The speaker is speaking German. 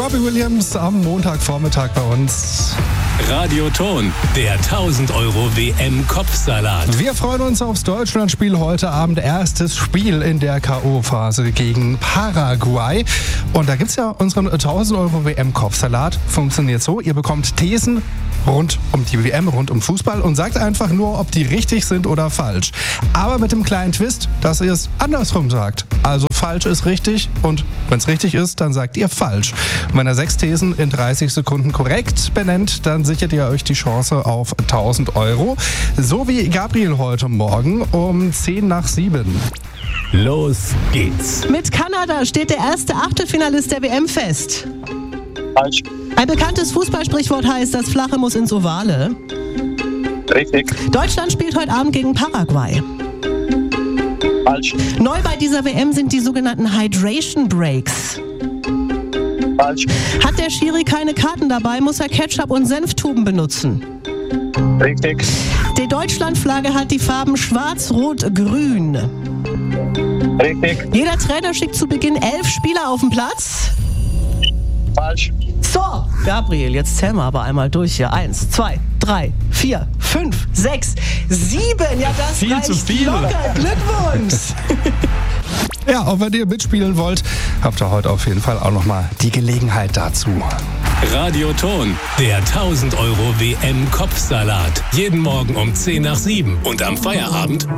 Robbie Williams am Montagvormittag bei uns. Radioton, der 1000 Euro WM-Kopfsalat. Wir freuen uns aufs Deutschlandspiel heute Abend. Erstes Spiel in der K.O.-Phase gegen Paraguay. Und da gibt's ja unseren 1000 Euro WM-Kopfsalat. Funktioniert so, ihr bekommt Thesen rund um die WM, rund um Fußball und sagt einfach nur, ob die richtig sind oder falsch. Aber mit dem kleinen Twist, dass ihr es andersrum sagt. Also falsch ist richtig und wenn es richtig ist, dann sagt ihr falsch. Und wenn ihr 6 Thesen in 30 Sekunden korrekt benennt, dann sichert ihr euch die Chance auf 1000 Euro. So wie Gabriel heute Morgen um 7:10. Los geht's. Mit Kanada steht der erste Achtelfinalist der WM fest. Falsch. Ein bekanntes Fußballsprichwort heißt, das Flache muss ins Ovale. Richtig. Deutschland spielt heute Abend gegen Paraguay. Falsch. Neu bei dieser WM sind die sogenannten Hydration Breaks. Falsch. Hat der Schiri keine Karten dabei, muss er Ketchup und Senftuben benutzen. Richtig. Die Deutschlandflagge hat die Farben schwarz, rot, grün. Richtig. Jeder Trainer schickt zu Beginn 11 Spieler auf den Platz. Falsch. So, Gabriel, jetzt zählen wir aber einmal durch hier. 1, 2, 3, 4, 5, 6, 7. Ja, das Viel reicht zu viel. locker. Glückwunsch. Ja, auch wenn ihr mitspielen wollt, habt ihr heute auf jeden Fall auch nochmal die Gelegenheit dazu. Radioton, der 1000 Euro WM-Kopfsalat. Jeden Morgen um 6:10 und am Feierabend